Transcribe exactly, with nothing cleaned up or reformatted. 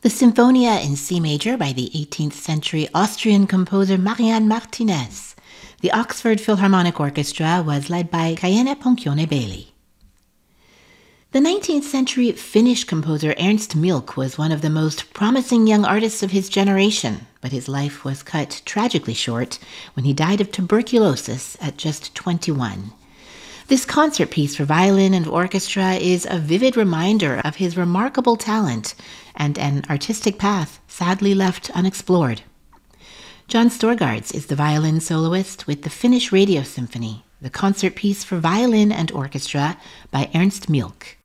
The Symphonia in C major by the eighteenth century Austrian composer Marianne Martinez. The Oxford Philharmonic Orchestra was led by Cayenne Poncione Bailey. The nineteenth century Finnish composer Ernst Mielck was one of the most promising young artists of his generation, but his life was cut tragically short when he died of tuberculosis at just twenty-one. This concert piece for violin and orchestra is a vivid reminder of his remarkable talent and an artistic path sadly left unexplored. John Storgards is the violin soloist with the Finnish Radio Symphony, the concert piece for violin and orchestra by Ernst Mielck.